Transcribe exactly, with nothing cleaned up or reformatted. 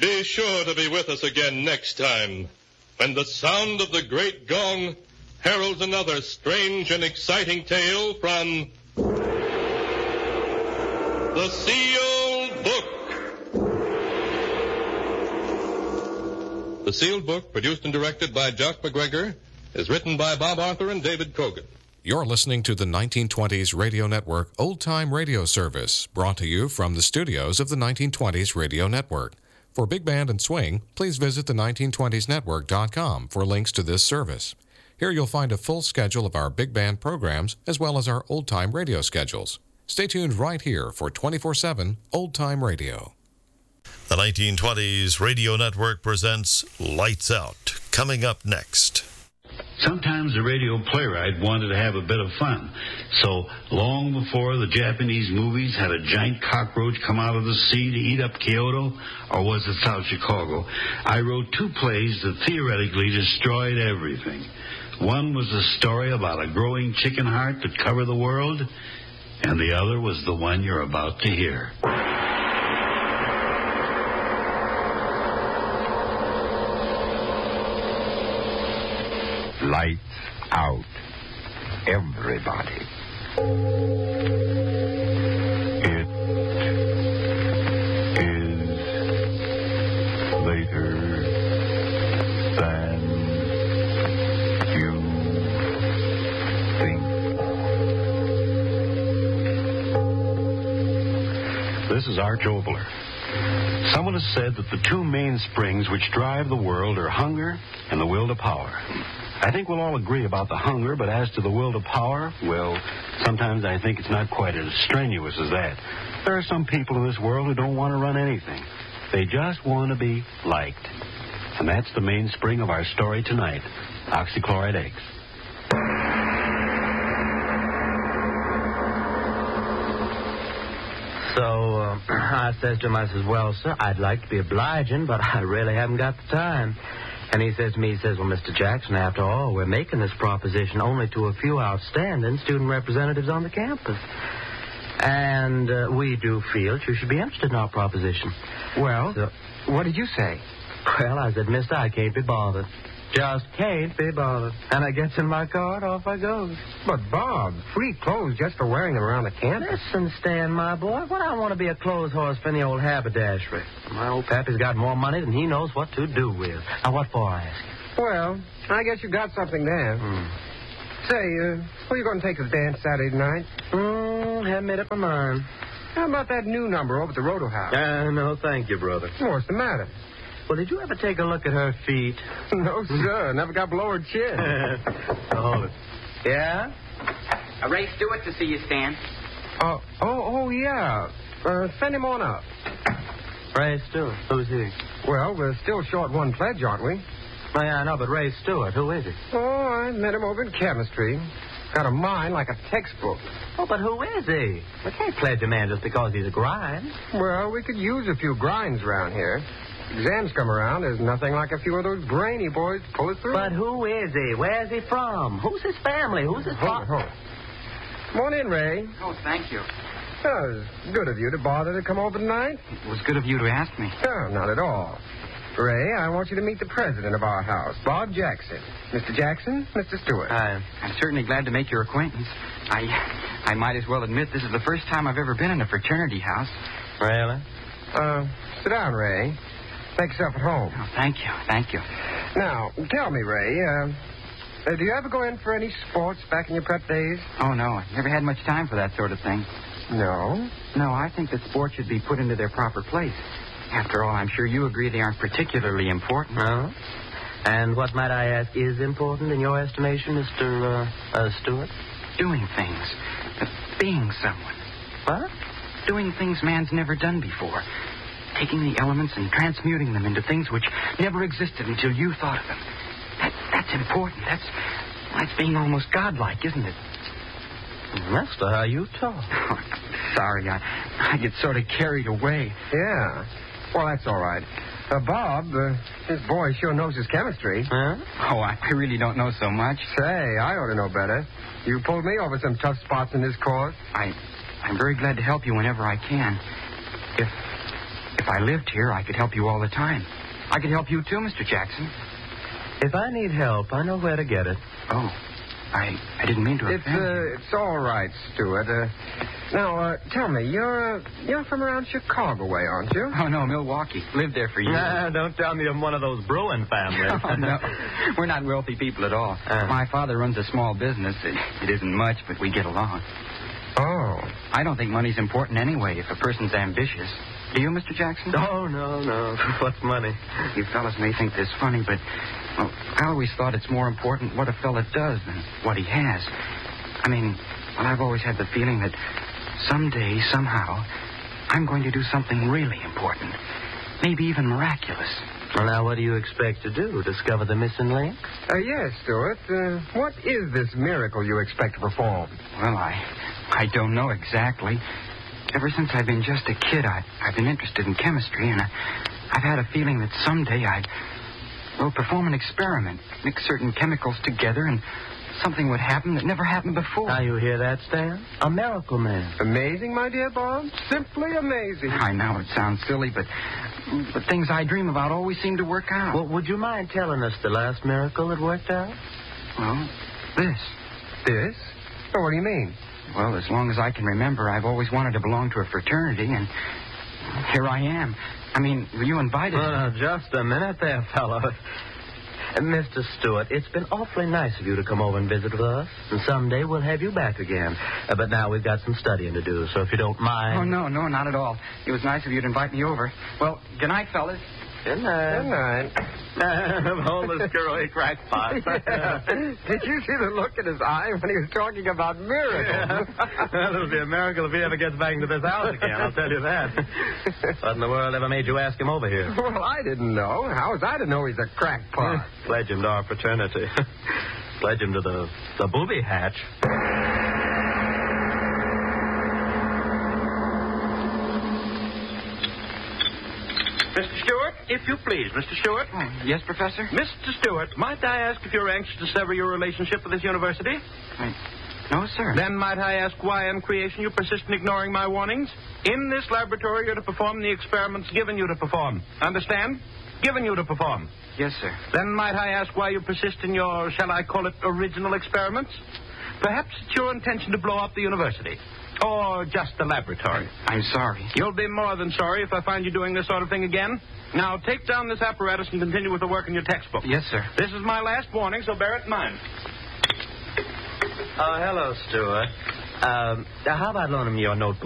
Be sure to be with us again next time, when the sound of the great gong heralds another strange and exciting tale from The Sealed Book. The Sealed Book, produced and directed by Jock McGregor, is written by Bob Arthur and David Kogan. You're listening to the nineteen twenties Radio Network Old Time Radio Service, brought to you from the studios of the nineteen twenties Radio Network. For Big Band and Swing, please visit the nineteen twenties network dot com for links to this service. Here you'll find a full schedule of our big band programs as well as our old-time radio schedules. Stay tuned right here for twenty-four seven Old Time Radio. The nineteen twenties Radio Network presents Lights Out, coming up next. Sometimes the radio playwright wanted to have a bit of fun. So, long before the Japanese movies had a giant cockroach come out of the sea to eat up Kyoto, or was it South Chicago, I wrote two plays that theoretically destroyed everything. One was a story about a growing chicken heart that covered the world, and the other was the one you're about to hear. Lights out. Everybody. It is later than you think. This is Arch Obler. Someone has said that the two mainsprings which drive the world are hunger and the will to power. I think we'll all agree about the hunger, but as to the will to power, well, sometimes I think it's not quite as strenuous as that. There are some people in this world who don't want to run anything. They just want to be liked. And that's the mainspring of our story tonight, oxychloride eggs. So, uh, I says to him, I says, well, sir, I'd like to be obliging, but I really haven't got the time. And he says to me, he says, well, Mister Jackson, after all, we're making this proposition only to a few outstanding student representatives on the campus. And uh, we do feel that you should be interested in our proposition. Well, so, what did you say? Well, I said, mister, I can't be bothered. Just can't be bothered. And I gets in my car and off I goes. But, Bob, free clothes just for wearing them around the campus. Listen, Stan, my boy, what I want to be a clothes horse for any old haberdashery. My old pappy's got more money than he knows what to do with. Now, what for, I ask you? Well, I guess you got something there. Hmm. Say, uh, who are you going to take to the dance Saturday night? Hmm, haven't made up my mind. How about that new number over at the Roto House? Uh, no, thank you, brother. What's the matter? Well, did you ever take a look at her feet? No, sir. Never got below her chin. Hold it. Yeah? Uh, Ray Stewart to see you, Stan. Uh, oh, oh, yeah. Uh, send him on up. Ray Stewart. Who's he? Well, we're still short one pledge, aren't we? Oh, yeah, I know, but Ray Stewart, who is he? Oh, I met him over in chemistry. Got a mind like a textbook. Oh, but who is he? We can't pledge a man just because he's a grind. Well, we could use a few grinds around here. Exams come around, there's nothing like a few of those brainy boys to pull it through. But who is he? Where's he from? Who's his family? Who's his Hold it, hold it. Come on in, Ray. Oh, thank you. Oh, it was good of you to bother to come over tonight. It was good of you to ask me. No, not at all. Ray, I want you to meet the president of our house, Bob Jackson. Mister Jackson, Mister Stewart. I, I'm certainly glad to make your acquaintance. I I might as well admit this is the first time I've ever been in a fraternity house. Really? Uh, sit down, Ray. Make yourself at home. Oh, thank you, thank you. Now, tell me, Ray, uh, uh, do you ever go in for any sports back in your prep days? Oh, no, I never had much time for that sort of thing. No? No, I think that sports should be put into their proper place. After all, I'm sure you agree they aren't particularly important. No? And what, might I ask, is important in your estimation, Mister Uh, uh, Stewart? Doing things. Uh, being someone. What? Doing things man's never done before. Taking the elements and transmuting them into things which never existed until you thought of them. That, that's important. That's, that's being almost godlike, isn't it? Master, how you talk. Oh, sorry, I, I get sort of carried away. Yeah. Well, that's all right. Uh, Bob, uh, this boy sure knows his chemistry. Huh? Oh, I, I really don't know so much. Say, I ought to know better. You pulled me over some tough spots in this course. I, I'm very glad to help you whenever I can. If, If I lived here, I could help you all the time. I could help you too, Mister Jackson. If I need help, I know where to get it. Oh, I I didn't mean to It's, offend you. uh, it's all right, Stuart. Uh, now, uh, tell me, you're, uh, you're from around Chicago way, aren't you? Oh, no, Milwaukee. Lived there for years. Nah, don't tell me I'm one of those Bruin families. Oh, no. We're not wealthy people at all. Uh. My father runs a small business. It, it isn't much, but we get along. Oh. I don't think money's important anyway if a person's ambitious. Do you, Mister Jackson? Oh, no, no. What's money? You fellas may think this funny, but well, I always thought it's more important what a fella does than what he has. I mean, well, I've always had the feeling that someday, somehow, I'm going to do something really important. Maybe even miraculous. Well, now, what do you expect to do? Discover the missing link? Uh, yes, Stuart. Uh, what is this miracle you expect to perform? Well, I I don't know exactly. Ever since I've been just a kid, I, I've been interested in chemistry, and I, I've had a feeling that someday I'd, well, perform an experiment, mix certain chemicals together, and something would happen that never happened before. Now, you hear that, Stan? A miracle man. Amazing, my dear Bob. Simply amazing. I know it sounds silly, but but things I dream about always seem to work out. Well, would you mind telling us the last miracle that worked out? Well, this. This? Oh, what do you mean? Well, as long as I can remember, I've always wanted to belong to a fraternity, and here I am. I mean, were you invited? Uh, just a minute there, fellow. Uh, Mister Stewart, it's been awfully nice of you to come over and visit with us, and someday we'll have you back again. Uh, but now we've got some studying to do, so if you don't mind... Oh, no, no, not at all. It was nice of you to invite me over. Well, good night, fellas. Good night. Good night. Hold the screwy crackpot. Yeah. Did you see the look in his eye when he was talking about miracles? Yeah. Well, it'll be a miracle if he ever gets back into this house again, I'll tell you that. What in the world ever made you ask him over here? Well, I didn't know. How was I to know he's a crackpot? Pledge him to our fraternity. Pledge him to the, the booby hatch. Mister Stewart, if you please, Mister Stewart. Oh, yes, Professor? Mister Stewart, might I ask if you're anxious to sever your relationship with this university? I... No, sir. Then might I ask why in creation you persist in ignoring my warnings? In this laboratory, you're to perform the experiments given you to perform. Understand? Given you to perform. Yes, sir. Then might I ask why you persist in your, shall I call it, original experiments? Perhaps it's your intention to blow up the university. Or just the laboratory. I'm sorry. You'll be more than sorry if I find you doing this sort of thing again. Now, take down this apparatus and continue with the work in your textbook. Yes, sir. This is my last warning, so bear it in mind. Oh, hello, Stuart. Um, how about loaning me your notebook?